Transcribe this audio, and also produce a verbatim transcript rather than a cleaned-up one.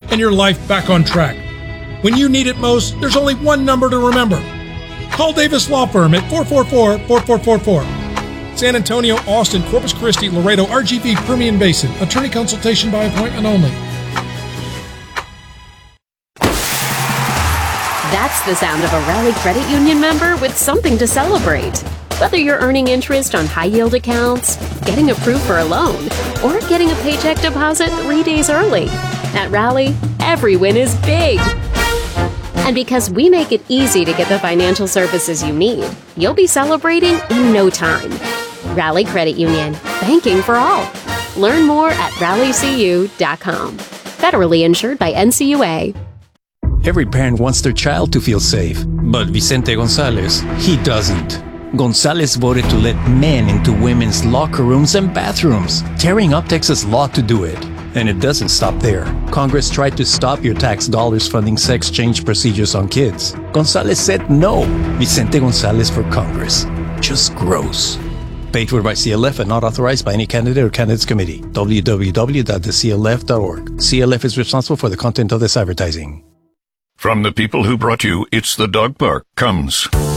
and your life back on track. When you need it most, there's only one number to remember. Call Davis Law Firm at four four four, four four four four. San Antonio, Austin, Corpus Christi, Laredo, R G V, Permian Basin. Attorney consultation by appointment only. That's the sound of a Rally Credit Union member with something to celebrate. Whether you're earning interest on high-yield accounts, getting approved for a loan, or getting a paycheck deposit three days early. At Rally, every win is big. And because we make it easy to get the financial services you need, you'll be celebrating in no time. Rally Credit Union, banking for all. Learn more at rally c u dot com. Federally insured by N C U A. Every parent wants their child to feel safe, but Vicente Gonzalez, he doesn't. Gonzalez voted to let men into women's locker rooms and bathrooms, tearing up Texas law to do it. And it doesn't stop there. Congress tried to stop your tax dollars funding sex change procedures on kids. Gonzalez said no. Vicente Gonzalez for Congress. Just gross. Paid for by C L F and not authorized by any candidate or candidates committee. w w w dot the c l f dot org. C L F is responsible for the content of this advertising. From the people who brought you It's the Dog Park comes